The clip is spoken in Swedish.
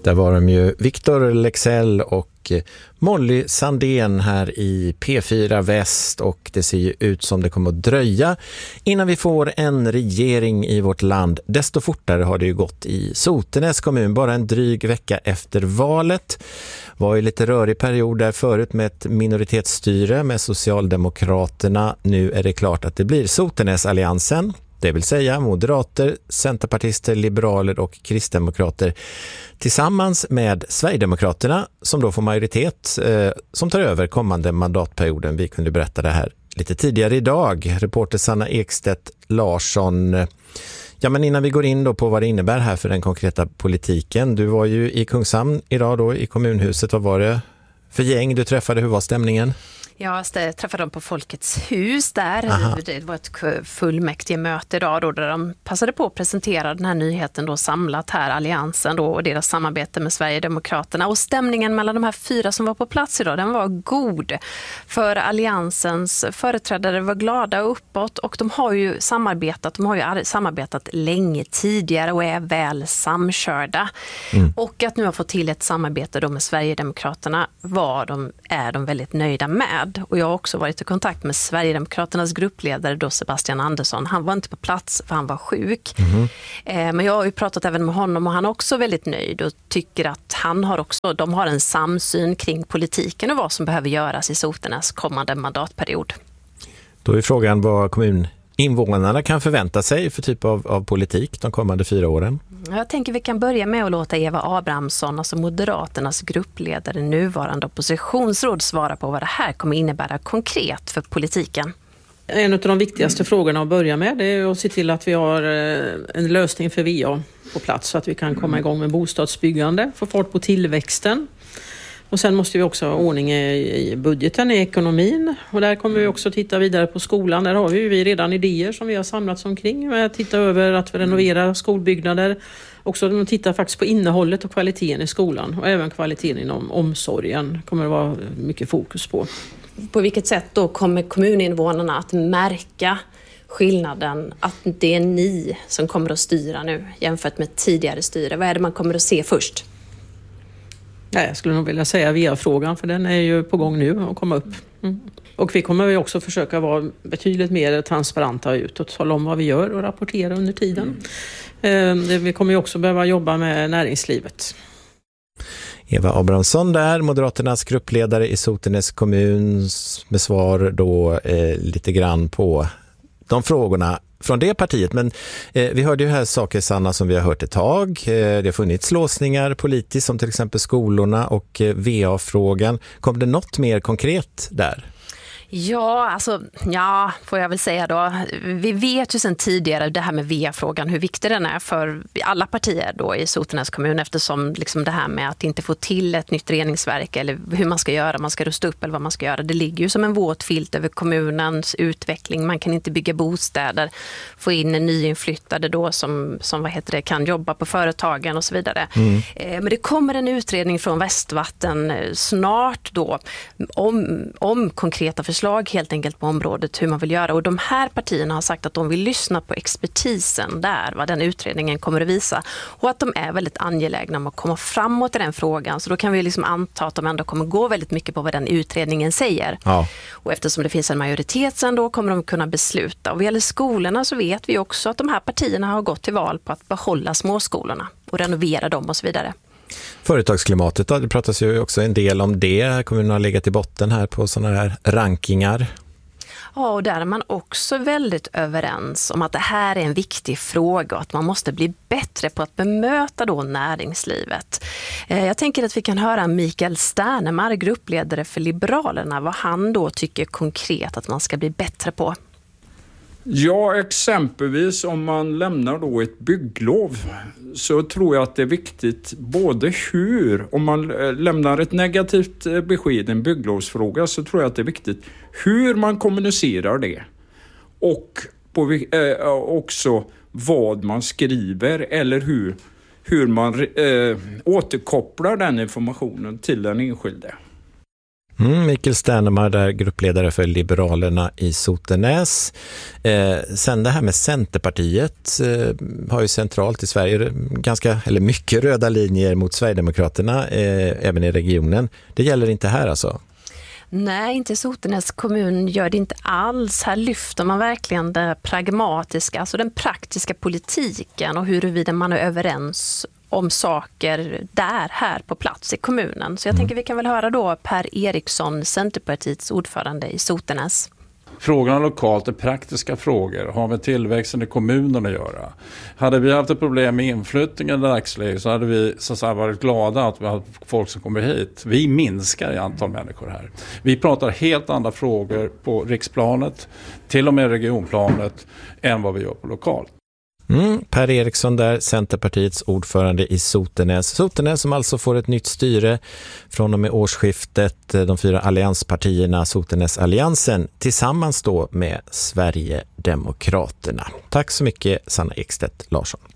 Där var de ju Victor Leksell och Molly Sandén här i P4 Väst, och det ser ju ut som det kommer att dröja innan vi får en regering i vårt land. Desto fortare har det ju gått i Sotenäs kommun, bara en dryg vecka efter valet. Var ju lite rörig period där förut med ett minoritetsstyre med Socialdemokraterna. Nu är det klart att det blir Sotenäs-alliansen. Det vill säga moderater, centerpartister, liberaler och kristdemokrater tillsammans med Sverigedemokraterna som då får majoritet som tar över kommande mandatperioden. Vi kunde berätta det här lite tidigare idag. Reporter Sanna Ekstedt Larsson. Ja, men innan vi går in då på vad det innebär här för den konkreta politiken. Du var ju i Kungshamn idag då i kommunhuset. Vad var det för gäng du träffade? Hur var stämningen? Jag träffade dem på Folkets hus där. Aha. Det var ett fullmäktige möte idag då, där de passade på att presentera den här nyheten då, samlat här, alliansen då, och deras samarbete med Sverigedemokraterna. Och stämningen mellan de här 4 som var på plats idag, den var god. För alliansens företrädare var glada och uppåt, och de har ju samarbetat länge tidigare och är väl samkörda. Och att nu ha fått till ett samarbete då med Sverigedemokraterna är de väldigt nöjda med. Och jag har också varit i kontakt med Sverigedemokraternas gruppledare då, Sebastian Andersson. Han var inte på plats för han var sjuk. Men jag har ju pratat även med honom och han är också väldigt nöjd och tycker att de har en samsyn kring politiken och vad som behöver göras i Sotenäs kommande mandatperiod. Då är frågan vad kommuninvånarna kan förvänta sig för typ av politik de kommande 4 åren. Jag tänker vi kan börja med att låta Eva Abrahamsson, alltså Moderaternas gruppledare, nuvarande oppositionsråd, svara på vad det här kommer innebära konkret för politiken. En av de viktigaste frågorna att börja med är att se till att vi har en lösning för VA på plats så att vi kan komma igång med bostadsbyggande, få fart på tillväxten. Och sen måste vi också ha ordning i budgeten, i ekonomin. Och där kommer vi också titta vidare på skolan. Där har vi redan idéer som vi har samlats omkring. Med att titta över att renovera skolbyggnader. Också titta faktiskt på innehållet och kvaliteten i skolan. Och även kvaliteten inom omsorgen kommer det vara mycket fokus på. På vilket sätt då kommer kommuninvånarna att märka skillnaden att det är ni som kommer att styra nu jämfört med tidigare styre? Vad är det man kommer att se först? Nej, jag skulle nog vilja säga VA-frågan, för den är ju på gång nu att komma upp. Och vi kommer ju också försöka vara betydligt mer transparenta utåt, tala om vad vi gör och rapportera under tiden. Vi kommer ju också behöva jobba med näringslivet. Eva Abrahamsson där, Moderaternas gruppledare i Sotenäs kommun, med svar då lite grann på de frågorna från det partiet. Men vi hörde ju här saker, Sanna, som vi har hört ett tag. Det har funnits låsningar politiskt som till exempel skolorna och VA-frågan. Kom det något mer konkret där? Ja, får jag väl säga då. Vi vet ju sedan tidigare det här med VA-frågan, hur viktig den är för alla partier då i Sotenäs kommun, eftersom liksom det här med att inte få till ett nytt reningsverk eller hur man ska göra, man ska rusta upp eller vad man ska göra. Det ligger ju som en våt filt över kommunens utveckling. Man kan inte bygga bostäder, få in en nyinflyttade då som kan jobba på företagen och så vidare. Men det kommer en utredning från Västvatten snart då om konkreta förslag helt enkelt på området hur man vill göra, och de här partierna har sagt att de vill lyssna på expertisen där, vad den utredningen kommer att visa, och att de är väldigt angelägna om att komma framåt i den frågan, så då kan vi liksom anta att de ändå kommer gå väldigt mycket på vad den utredningen säger. Ja. Och eftersom det finns en majoritet sen då kommer de kunna besluta. Och vad gäller skolorna så vet vi också att de här partierna har gått till val på att behålla småskolorna och renovera dem och så vidare. Företagsklimatet då, det pratas ju också en del om det. Kommunen har legat i botten här på sådana här rankingar. Ja, och där är man också väldigt överens om att det här är en viktig fråga och att man måste bli bättre på att bemöta då näringslivet. Jag tänker att vi kan höra Mikael Sternemar, gruppledare för Liberalerna, vad han då tycker konkret att man ska bli bättre på. Ja, exempelvis om man lämnar då ett bygglov så tror jag att det är viktigt både om man lämnar ett negativt besked, en bygglovsfråga, så tror jag att det är viktigt hur man kommunicerar det och också vad man skriver eller hur man återkopplar den informationen till den enskilde. Mikael Sternemar där, gruppledare för Liberalerna i Sotenäs. Sen det här med Centerpartiet har ju centralt i Sverige mycket röda linjer mot Sverigedemokraterna även i regionen. Det gäller inte här alltså? Nej, inte Sotenäs kommun gör det inte alls. Här lyfter man verkligen det pragmatiska, alltså den praktiska politiken och huruvida man är överens om saker här på plats i kommunen. Så jag tänker vi kan väl höra då Per Eriksson, Centerpartiets ordförande i Sotenäs. Frågorna lokalt är praktiska frågor, har med tillväxten i kommunen att göra. Hade vi haft ett problem med inflyttningen i dagsläget så hade vi så att säga varit glada att vi har folk som kommer hit. Vi minskar i antal människor här. Vi pratar helt andra frågor på riksplanet, till och med regionplanet, än vad vi gör på lokalt. Per Eriksson där, Centerpartiets ordförande i Sotenäs. Sotenäs som alltså får ett nytt styre från och med årsskiftet. De 4 allianspartierna, Sotenäs-alliansen, tillsammans då med Sverigedemokraterna. Tack så mycket, Sanna Ekstedt Larsson.